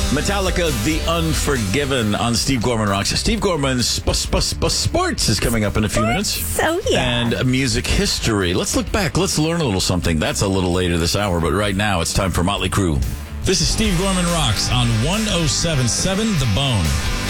Metallica, The Unforgiven on Steve Gorman Rocks. Steve Gorman's Sports is coming up in a few minutes. So, yeah. And music history. Let's look back. Let's learn a little something. That's a little later this hour, but right now it's time for Motley Crue. This is Steve Gorman Rocks on 107.7 The Bone.